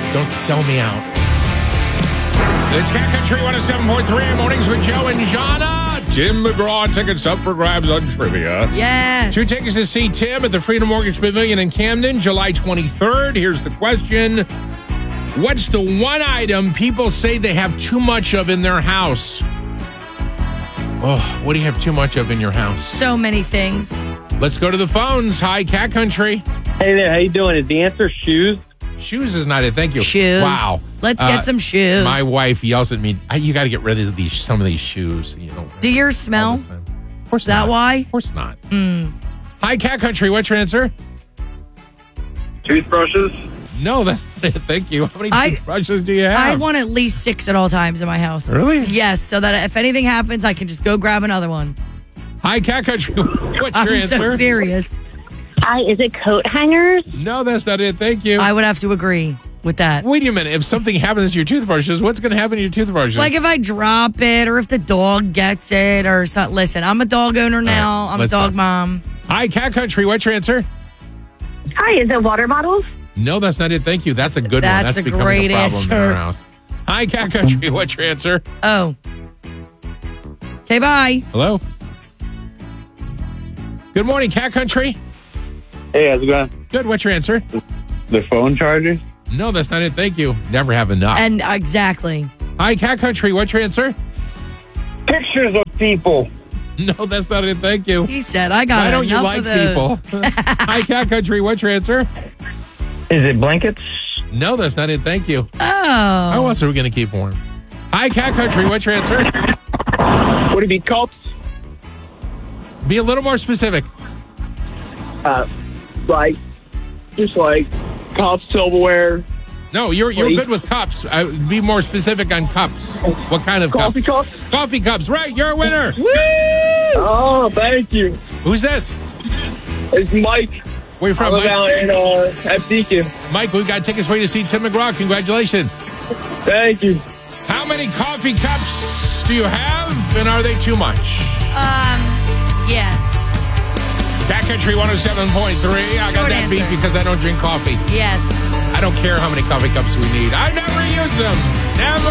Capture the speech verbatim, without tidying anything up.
Don't sell me out. It's Cat Country one oh seven point three Mornings with Joe and Jana. Tim McGraw tickets up for grabs on trivia. Yes. Two tickets to see Tim at the Freedom Mortgage Pavilion in Camden, July twenty-third. Here's the question. What's the one item people say they have too much of in their house? Oh, what do you have too much of in your house? So many things. Let's go to the phones. Hi, Cat Country. Hey there, how you doing? Is the answer shoes? Shoes is not it. Thank you. Shoes. Wow. Let's Uh, get some shoes. My wife yells at me, "I- you got to get rid of these some of these shoes. You know, Do yours all smell? the time." Of course Is that not. why? Of course not. Mm. Hi, Cat Country. What's your answer? Toothbrushes? No, that's it. Thank you. How many I- toothbrushes do you have? I want at least six at all times in my house. Really? Yes, so that if anything happens, I can just go grab another one. Hi, Cat Country. What's I'm your answer? so serious. Hi, is it coat hangers? No, that's not it. Thank you. I would have to agree with that. Wait a minute. If something happens to your toothbrushes, what's going to happen to your toothbrushes? Like if I drop it or if the dog gets it or something. Listen, I'm a dog owner now. right, I'm a let's dog go. mom. Hi, Cat Country. What's your answer? Hi, is it water bottles? No, that's not it. Thank you. That's a good That's one. That's a becoming great a problem in answer. our house. Hi, Cat Country. What's your answer? Oh. Okay, bye. Hello? Good morning, Cat Country. Hey, how's it going? Good. What's your answer? The phone charger? No, that's not it. Thank you. Never have enough. And exactly. Hi, Cat Country. What's your answer? Pictures of people. No, that's not it. Thank you. He said, I got Why don't you enough like of those. people? Hi, Cat Country. What's your answer? Is it blankets? No, that's not it. Thank you. Oh. How else are we going to keep warm? Hi, Cat Country. What's your answer? Would it be cups? Be a little more specific. Uh, like, just like cups, silverware, No, you're you're Wait. good with cups. Uh, be more specific on cups. What kind of coffee cups? cups. Coffee cups. Right, you're a winner. Woo! Oh, thank you. Who's this? It's Mike. Where you I from, live Mike? out in uh, at Beacon. Mike, we got tickets for you to see Tim McGraw. Congratulations. Thank you. How many coffee cups do you have, and are they too much? Um, yes. Cat Country one oh seven point three. I got Short that beat answer. because I don't drink coffee. Yes. I don't care how many coffee cups we need. I never use them. Never.